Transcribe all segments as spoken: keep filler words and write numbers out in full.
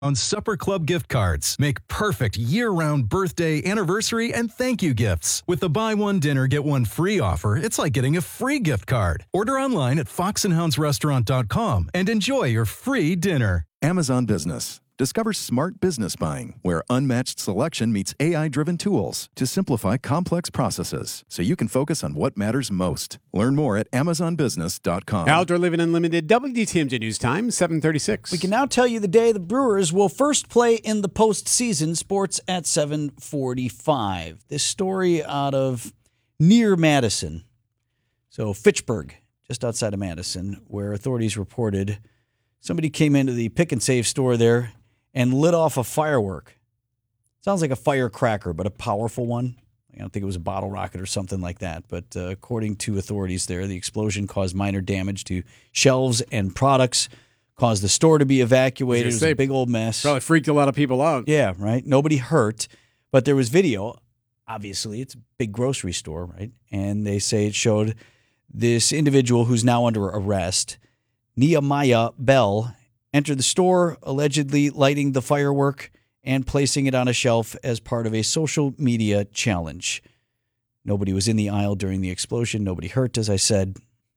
On Supper Club gift cards. Make perfect year-round birthday, anniversary, and thank you gifts. With the buy one dinner, get one free offer, it's like getting a free gift card. Order online at fox and hounds restaurant dot com and enjoy your free dinner. Amazon Business. Discover smart business buying, where unmatched selection meets A I-driven tools to simplify complex processes so you can focus on what matters most. Learn more at amazon business dot com. Outdoor Living Unlimited, W T M J News Time, seven thirty-six. We can now tell you the day the Brewers will first play in the postseason. Sports at seven forty-five. This story out of near Madison. So Fitchburg, just outside of Madison, where authorities reported somebody came into the Pick and Save store there and lit off a firework. Sounds like a firecracker, but a powerful one. I don't think it was a bottle rocket or something like that. But uh, according to authorities there, the explosion caused minor damage to shelves and products, caused the store to be evacuated. It was a big old mess. Probably freaked a lot of people out. Yeah, right? Nobody hurt. But there was video. Obviously, it's a big grocery store, right? And they say it showed this individual who's now under arrest, Nehemiah Bell, entered the store, allegedly lighting the firework and placing it on a shelf as part of a social media challenge. Nobody was in the aisle during the explosion. Nobody hurt, as I said.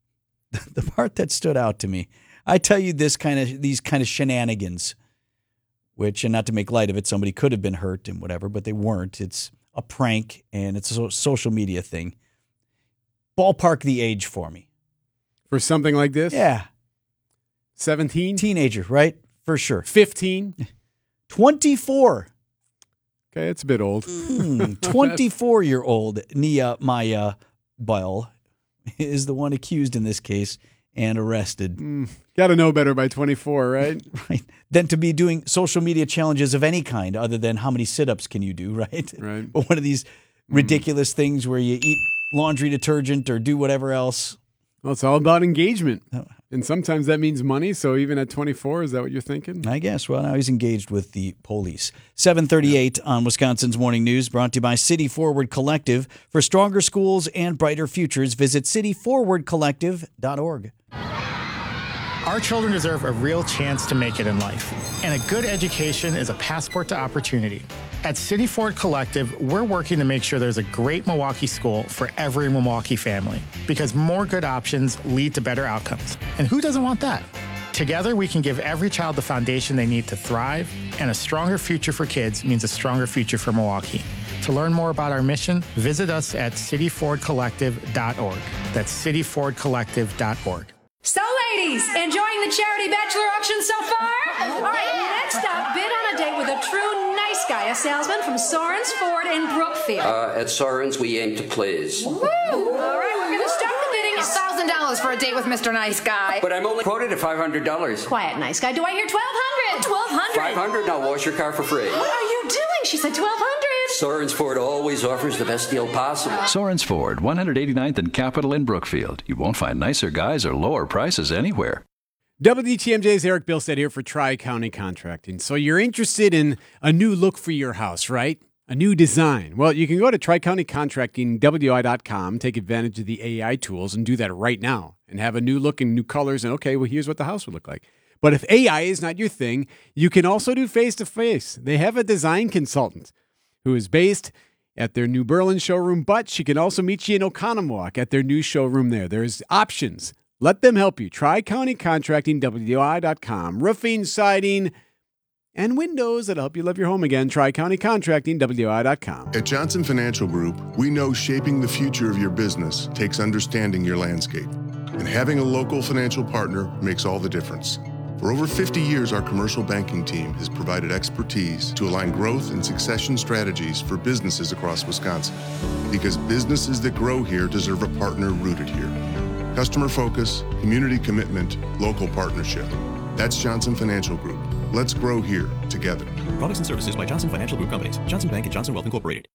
The part that stood out to me, I tell you this kind of these kind of shenanigans, which, and not to make light of it, somebody could have been hurt and whatever, but they weren't. It's a prank, and it's a social media thing. Ballpark the age for me. For something like this? Yeah. seventeen? Teenager, right? For sure. fifteen? twenty-four. Okay, it's a bit old. Mm, twenty-four-year-old Nehemiah Bell is the one accused in this case and arrested. Mm, Got to know better by twenty-four, right? Right. Than to be doing social media challenges of any kind other than how many sit-ups can you do, right? Right. But one of these ridiculous mm. things where you eat laundry detergent or do whatever else. Well, it's all about engagement. And sometimes that means money. So even at twenty-four, is that what you're thinking? I guess. Well, now he's engaged with the police. seven thirty-eight yeah. on Wisconsin's Morning News, brought to you by City Forward Collective. For stronger schools and brighter futures, visit city forward collective dot org. Our children deserve a real chance to make it in life, and a good education is a passport to opportunity. At City Forward Collective, we're working to make sure there's a great Milwaukee school for every Milwaukee family, because more good options lead to better outcomes. And who doesn't want that? Together, we can give every child the foundation they need to thrive, and a stronger future for kids means a stronger future for Milwaukee. To learn more about our mission, visit us at city forward collective dot org. That's city forward collective dot org. So, ladies, enjoying the charity bachelor auction so far? All right, next up, bid on a date with a true nice guy, a salesman from Sorens Ford in Brookfield. Uh, at Sorens, we aim to please. Woo! All right, we're going to start the bidding at one thousand dollars for a date with Mister Nice Guy. But I'm only quoted at five hundred dollars. Quiet, nice guy. Do I hear twelve hundred dollars? twelve hundred dollars? five hundred dollars, I'll wash your car for free. What are you doing? She said twelve hundred dollars. Sorens Ford always offers the best deal possible. Sorens Ford, one eighty-ninth and Capitol in Brookfield. You won't find nicer guys or lower prices anywhere. W T M J's Eric Bilstead here for Tri-County Contracting. So you're interested in a new look for your house, right? A new design. Well, you can go to tri county contracting w i dot com, take advantage of the A I tools, and do that right now, and have a new look and new colors, and okay, well, here's what the house would look like. But if A I is not your thing, you can also do face-to-face. They have a design consultant who is based at their New Berlin showroom, but she can also meet you in Oconomowoc at their new showroom there. There's options. Let them help you. Tri-County Contracting, W I dot com. Roofing, siding, and windows that'll help you love your home again. Tri-County Contracting, W I dot com. At Johnson Financial Group, we know shaping the future of your business takes understanding your landscape. And having a local financial partner makes all the difference. For over fifty years, our commercial banking team has provided expertise to align growth and succession strategies for businesses across Wisconsin. Because businesses that grow here deserve a partner rooted here. Customer focus, community commitment, local partnership. That's Johnson Financial Group. Let's grow here together. Products and services by Johnson Financial Group Companies. Johnson Bank and Johnson Wealth Incorporated.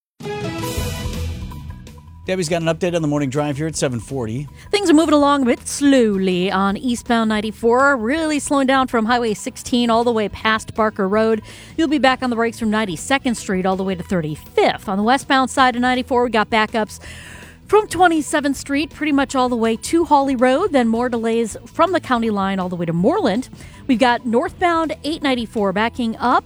Debbie's got an update on the morning drive here at seven forty. Things are moving along a bit slowly on eastbound ninety-four, really slowing down from Highway sixteen all the way past Barker Road. You'll be back on the brakes from ninety-second Street all the way to thirty-fifth. On the westbound side of ninety-four, we got backups from twenty-seventh Street pretty much all the way to Hawley Road, then more delays from the county line all the way to Moreland. We've got northbound eight ninety-four backing up